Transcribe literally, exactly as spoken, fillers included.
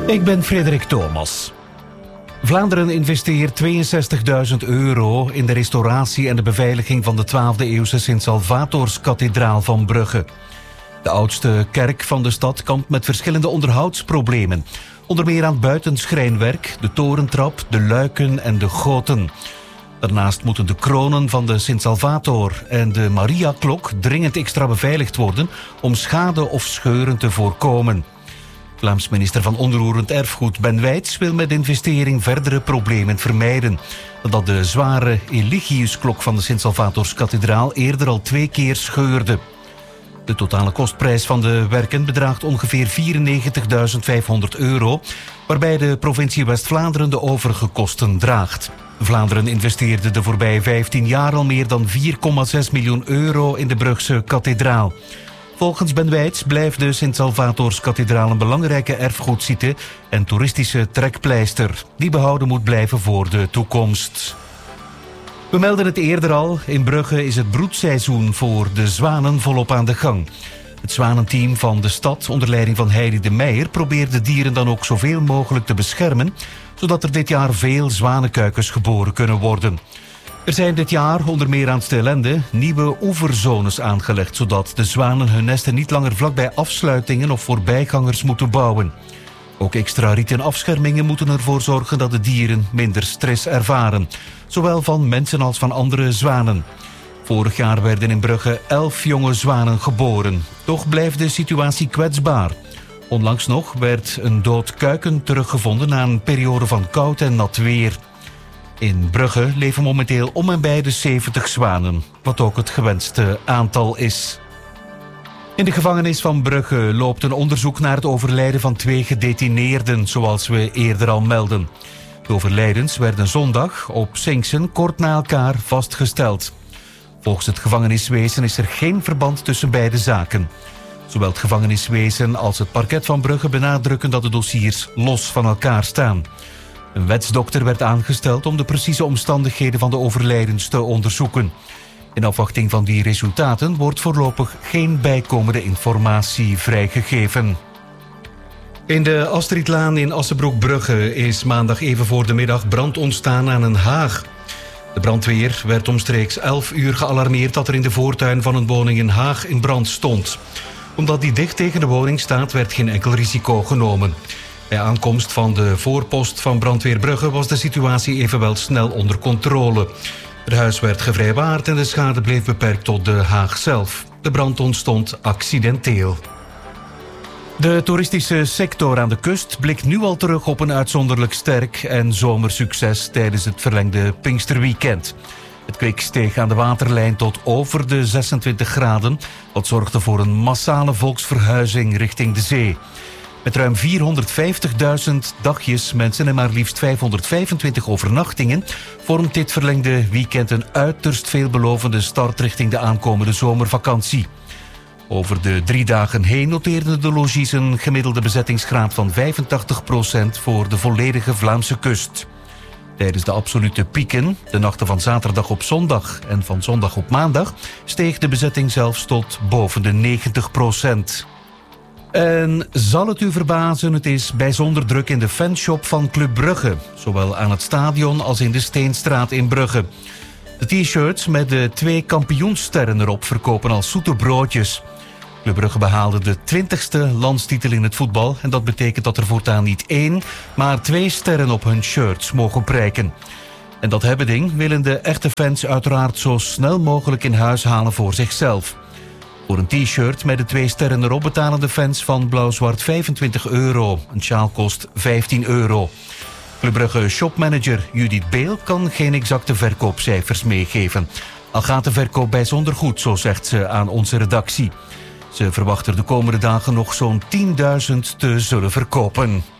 Ik ben Frederik Thomas. Vlaanderen investeert tweeënzestigduizend euro in de restauratie en de beveiliging van de twaalfde eeuwse Sint-Salvatorskathedraal van Brugge. De oudste kerk van de stad kampt met verschillende onderhoudsproblemen. Onder meer aan buitenschrijnwerk, de torentrap, de luiken en de goten. Daarnaast moeten de kronen van de Sint-Salvator en de Mariaklok dringend extra beveiligd worden om schade of scheuren te voorkomen. Vlaams minister van Onroerend Erfgoed Ben Wijts wil met investering verdere problemen vermijden. Dat de zware Eligiusklok van de Sint-Salvatorskathedraal eerder al twee keer scheurde. De totale kostprijs van de werken bedraagt ongeveer vierennegentigduizend vijfhonderd euro, waarbij de provincie West-Vlaanderen de overige kosten draagt. Vlaanderen investeerde de voorbije vijftien jaar al meer dan vier komma zes miljoen euro in de Brugse kathedraal. Volgens Ben Wijts blijft de Sint-Salvatorskathedraal een belangrijke erfgoedsite en toeristische trekpleister die behouden moet blijven voor de toekomst. We melden het eerder al, in Brugge is het broedseizoen voor de zwanen volop aan de gang. Het zwanenteam van de stad onder leiding van Heidi de Meijer probeert de dieren dan ook zoveel mogelijk te beschermen, zodat er dit jaar veel zwanenkuikens geboren kunnen worden. Er zijn dit jaar, onder meer aan Stelende, nieuwe oeverzones aangelegd, zodat de zwanen hun nesten niet langer vlakbij afsluitingen of voorbijgangers moeten bouwen. Ook extra rieten afschermingen moeten ervoor zorgen dat de dieren minder stress ervaren, zowel van mensen als van andere zwanen. Vorig jaar werden in Brugge elf jonge zwanen geboren. Toch blijft de situatie kwetsbaar. Onlangs nog werd een dood kuiken teruggevonden na een periode van koud en nat weer. In Brugge leven momenteel om en bij de zeventig zwanen, wat ook het gewenste aantal is. In de gevangenis van Brugge loopt een onderzoek naar het overlijden van twee gedetineerden, zoals we eerder al melden. De overlijdens werden zondag op Sinksen kort na elkaar vastgesteld. Volgens het gevangeniswezen is er geen verband tussen beide zaken. Zowel het gevangeniswezen als het parket van Brugge benadrukken dat de dossiers los van elkaar staan. Een wetsdokter werd aangesteld om de precieze omstandigheden van de overlijdens te onderzoeken. In afwachting van die resultaten wordt voorlopig geen bijkomende informatie vrijgegeven. In de Astridlaan in Assenbroek-Brugge is maandag even voor de middag brand ontstaan aan een haag. De brandweer werd omstreeks elf uur gealarmeerd dat er in de voortuin van een woning een haag in brand stond. Omdat die dicht tegen de woning staat, werd geen enkel risico genomen. Bij aankomst van de voorpost van brandweer Brugge was de situatie evenwel snel onder controle. Het huis werd gevrijwaard en de schade bleef beperkt tot de haag zelf. De brand ontstond accidenteel. De toeristische sector aan de kust blikt nu al terug op een uitzonderlijk sterk en zomersucces tijdens het verlengde Pinksterweekend. Het kwik steeg aan de waterlijn tot over de zesentwintig graden, wat zorgde voor een massale volksverhuizing richting de zee. Met ruim vierhonderdvijftigduizend dagjes mensen en maar liefst vijfhonderdvijfentwintig overnachtingen vormt dit verlengde weekend een uiterst veelbelovende start richting de aankomende zomervakantie. Over de drie dagen heen noteerden de logies een gemiddelde bezettingsgraad van vijfentachtig procent voor de volledige Vlaamse kust. Tijdens de absolute pieken, de nachten van zaterdag op zondag en van zondag op maandag, steeg de bezetting zelfs tot boven de negentig procent. En zal het u verbazen, het is bijzonder druk in de fanshop van Club Brugge, zowel aan het stadion als in de Steenstraat in Brugge. De t-shirts met de twee kampioenssterren erop verkopen als zoete broodjes. Club Brugge behaalde de twintigste landstitel in het voetbal en dat betekent dat er voortaan niet één, maar twee sterren op hun shirts mogen prijken. En dat hebbeding willen de echte fans uiteraard zo snel mogelijk in huis halen voor zichzelf. Voor een t-shirt met de twee sterren erop betalen de fans van Blauw-Zwart vijfentwintig euro. Een sjaal kost vijftien euro. Club Brugge shopmanager Judith Beel kan geen exacte verkoopcijfers meegeven. Al gaat de verkoop bijzonder goed, zo zegt ze aan onze redactie. Ze verwacht er de komende dagen nog zo'n tienduizend te zullen verkopen.